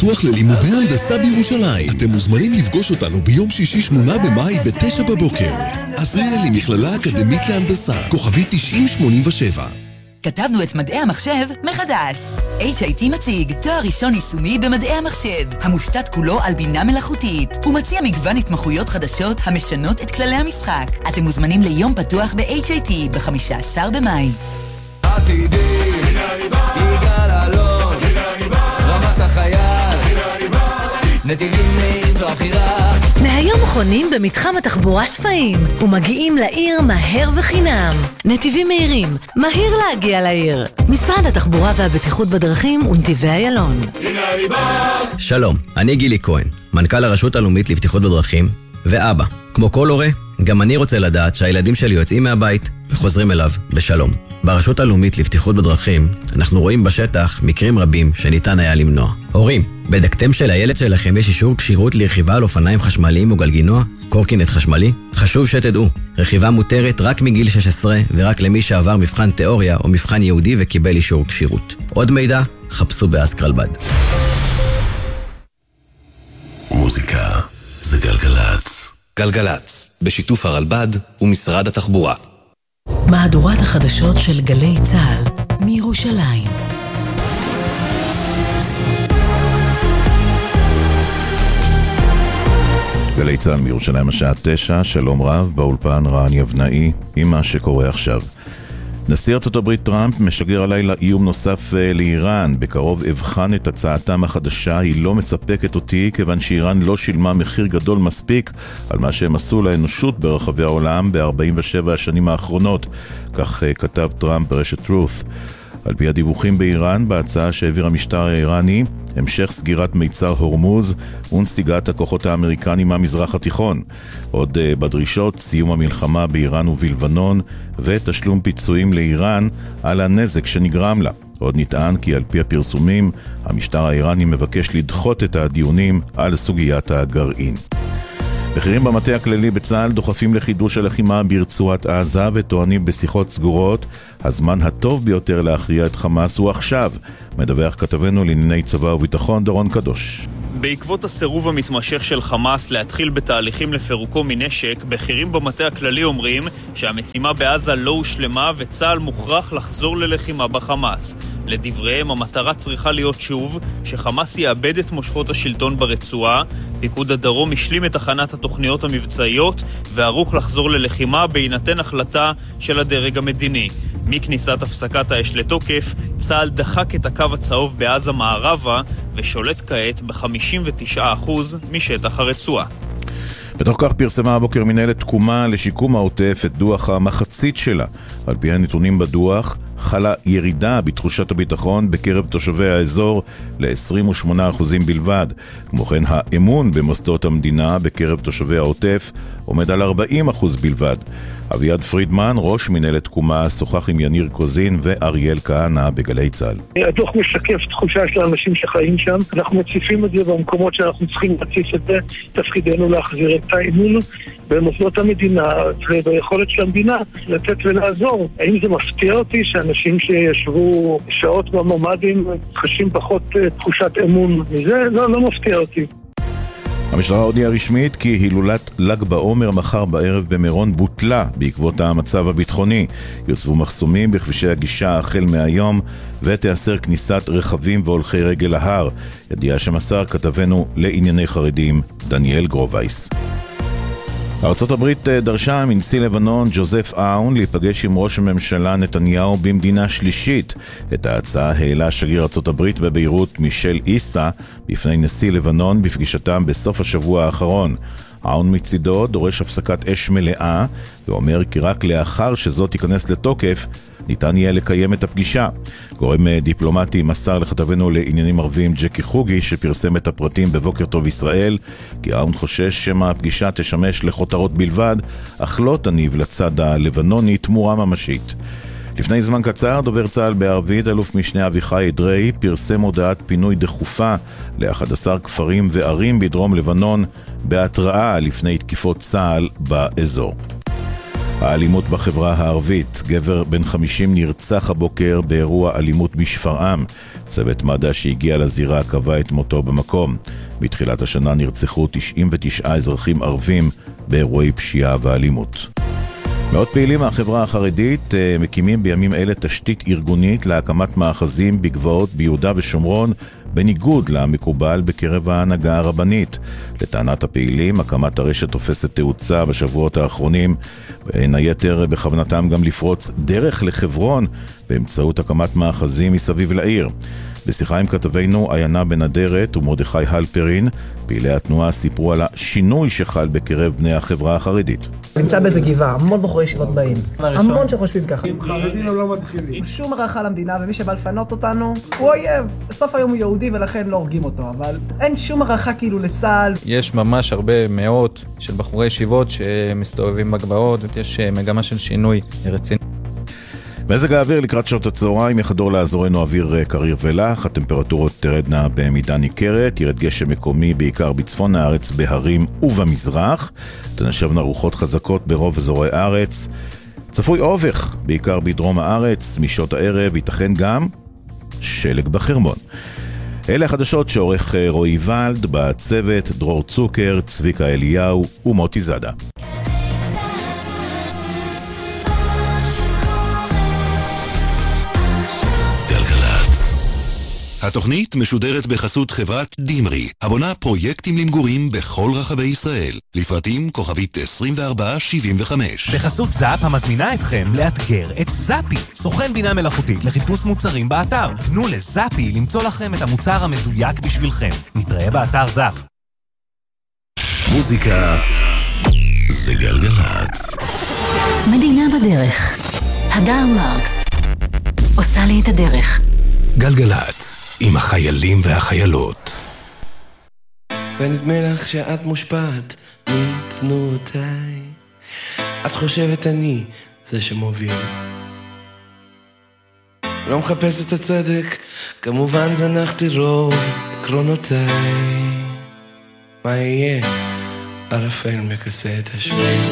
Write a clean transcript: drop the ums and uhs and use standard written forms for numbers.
פתוח ללימודי הנדסה בירושלים. אתם מוזמנים לפגוש אותנו ביום שישי 8 במאי ב-9 בבוקר. עזריאלי, מכללה אקדמית להנדסה, כוכבי 9087. כתבנו את מדעי המחשב מחדש. HIT מציג תואר ראשון יישומי במדעי המחשב, המושתת כולו על בינה מלאכותית. הוא מציע מגוון התמחויות חדשות המשנות את כללי המשחק. אתם מוזמנים ליום פתוח ב-HIT ב-15 במאי. עתידי, יגאל אלון, רמת החייל, נתיבים נעים זו הבחירה. מהיום חונים במתחם התחבורה שפיים ומגיעים לעיר מהר וחינם. נתיבים מהירים, מהיר להגיע לעיר. משרד התחבורה והבטיחות בדרכים ונתיבי איילון. שלום, אני גילי כהן, מנכ"ל הרשות הלאומית לבטיחות בדרכים ואבא. כמו כל הורה, גם אני רוצה לדעת שהילדים שלי יוצאים מהבית וחוזרים אליו בשלום. ברשות הלאומית לבטיחות בדרכים אנחנו רואים בשטח מקרים רבים שניתן היה למנוע. הורים, בדקתם שלילד שלכם יש אישור כשירות לרכיבה על אופניים חשמליים או גלגינוע, קורקינט חשמלי? חשוב שתדעו, רכיבה מותרת רק מגיל 16 ורק למי שעבר מבחן תיאוריה או מבחן יהודי וקיבל אישור כשירות. עוד מידע, חפשו באסקרלבד. מוזיקה זה גלגלץ. גלגלץ, בשיתוף הרלב"ד ומשרד התחבורה. מהדורת החדשות של גלי צה"ל מירושלים. גלי צה"ל מירושלים השעה 9, שלום רב, באולפן רען יבנאי עם מה שקורה עכשיו. נשיא ארצות הברית טראמפ משגר הלילה איום נוסף לאיראן. בקרוב אבחן את הצעתם החדשה, היא לא מספקת אותי כיוון שאיראן לא שילמה מחיר גדול מספיק על מה שהם עשו לאנושות ברחבי העולם ב-47 השנים האחרונות, כך כתב טראמפ ברשת טרוס. על פי הדיווחים באיראן, בהצעה שהעביר המשטר האיראני, המשך סגירת מיצר הורמוז ונסיגת הכוחות האמריקנים מהמזרח התיכון. עוד בדרישות סיום המלחמה באיראן ובלבנון ותשלום פיצויים לאיראן על הנזק שנגרם לה. עוד נטען כי על פי הפרסומים, המשטר האיראני מבקש לדחות את הדיונים על סוגיית הגרעין. בכירים במטה הכללי בצה"ל דוחפים לחידוש הלחימה ברצועת עזה וטוענים בשיחות סגורות, הזמן הטוב ביותר להכריע את חמאס הוא עכשיו. מדווח כתבנו לענייני צבא וביטחון דורון קדוש. בעקבות הסירוב המתמשך של חמאס להתחיל בתהליכים לפירוקו מנשק, בכירים במטה הכללי אומרים שהמשימה בעזה לא הושלמה וצה"ל מוכרח לחזור ללחימה בחמאס. לדבריהם, המטרה צריכה להיות שוב שחמאס יאבד את מושכות השלטון ברצועה. פיקוד הדרום השלים את הכנת התוכניות המבצעיות וערוך לחזור ללחימה בהינתן החלטה של הדרג המדיני. מכניסת הפסקת האש לתוקף, צה"ל דחק את הקו הצהוב בעזה מערבה ושולט כעת ב-59% משטח הרצועה. בתוך כך פרסמה הבוקר מנהלת תקומה לשיקום העוטף את דוח המחצית שלה. על פי הנתונים בדוח, חלה ירידה בתחושת הביטחון בקרב תושבי האזור ל-28% בלבד. כמו כן, האמון במוסדות המדינה בקרב תושבי העוטף עומד על 40% בלבד. אביעד פרידמן, ראש מנהלת תקומה, שוחח עם יניר קוזין ואריאל כהנא בגלי צה"ל. הדוח משקף תחושה של האנשים שחיים שם. אנחנו מציפים את זה במקומות שאנחנו צריכים להציף את זה. תפקידנו להחזיר את האמון במוסדות המדינה וביכולת של המדינה לתת ולעזור. האם זה מפתיע אותי שאנשים שישבו שעות בממ"דים חשים פחות תחושת אמון מזה? לא מפתיע אותי. המשטרה הודיעה רשמית כי הילולת ל"ג בעומר מחר בערב במירון בוטלה בעקבות המצב הביטחוני. יוצבו מחסומים בכבישי הגישה החל מהיום ותיאסר כניסת רכבים והולכי רגל להר. ידיעה שמסר כתבנו לענייני חרדים דניאל גרובייס. ארצות הברית דרשה מנשיא לבנון ג'וזף אאון להיפגש עם ראש הממשלה נתניהו במדינה שלישית. את ההצעה העלה שגריר ארצות הברית בביירות מישל איסה בפני נשיא לבנון בפגישתם בסוף השבוע האחרון. אאון מצידו דורש הפסקת אש מלאה ואומר כי רק לאחר שזאת תיכנס לתוקף ניתן יהיה לקיים את הפגישה. גורם דיפלומטי מסר לכתבנו לעניינים ערביים ג'קי חוגי שפרסם את הפרטים בבוקר טוב ישראל כי אאון חושש שמה הפגישה תשמש לכותרות בלבד אך לא תניב לצד הלבנוני תמורה ממשית. לפני זמן קצר דובר צה"ל בערבית אלוף משנה אביחי אדרי פרסם הודעת פינוי דחופה ל-11 כפרים וערים בדרום לבנון בהתראה לפני תקיפות צה"ל באזור. האלימות בחברה הערבית, גבר בן 50 נרצח הבוקר באירוע אלימות בשפרעם. צוות מד"א שהגיע לזירה קבע את מותו במקום. מתחילת השנה נרצחו 99 אזרחים ערבים באירועי פשיעה ואלימות. מאות פעילים מהחברה החרדית מקימים בימים אלה תשתית ארגונית להקמת מאחזים בגבעות ביהודה ושומרון, בניגוד למקובל בקרב ההנהגה הרבנית. לטענת הפעילים, הקמת הרשת תופסת תאוצה בשבועות האחרונים, בין היתר בכוונתם גם לפרוץ דרך לחברון באמצעות הקמת מאחזים מסביב לעיר. בשיחה עם כתבינו עיינה בן אדרת ומרדכי הלפרין, פעילי התנועה סיפרו על השינוי שחל בקרב בני החברה החרדית. נמצא באיזה גבעה, המון בחורי ישיבות באים, המון שחושבים ככה. חרדים הם לא מתחילים. שום ערכה למדינה, ומי שבא לפנות אותנו הוא אויב. בסוף היום הוא יהודי ולכן לא הורגים אותו, אבל אין שום ערכה כאילו לצה"ל. יש ממש הרבה מאות של בחורי ישיבות שמסתובבים בגבעות, ויש מגמה של שינוי רציני. מזג האוויר לקראת שעות הצהריים יחדור לאזורנו אוויר קריר ולח, הטמפרטורות תרדנה במידה ניכרת, ירד גשם מקומי בעיקר בצפון הארץ, בהרים ובמזרח, תנשבנה רוחות חזקות ברוב אזורי הארץ, צפוי אובך בעיקר בדרום הארץ, משעות הערב ייתכן גם שלג בחרמון. אלה החדשות שעורך רועי ולד, בצוות דרור צוקר, צביקה אליהו ומוטי זדה. התוכנית משודרת בחסות חברת דימרי, הבונה פרויקטים למגורים בכל רחבי ישראל. לפרטים כוכבית 2475. בחסות זאפ המזמינה אתכם לאתגר את זאפי, סוכן בינה מלאכותית לחיפוש מוצרים באתר. תנו לזאפי למצוא לכם את המוצר המדויק בשבילכם. נתראה באתר זאפ. מוזיקה זה גלגלצ. מדינה בדרך. הדר מרקס עושה לי את הדרך. גלגלצ עם החיילים והחיילות. ונדמה לך שאת מושפעת מתנועותיי, את חושבת אני זה שמוביל, לא מחפש את הצדק, כמובן זנחתי רוב עקרונותיי. מה יהיה? ערפל מכסה את השביל.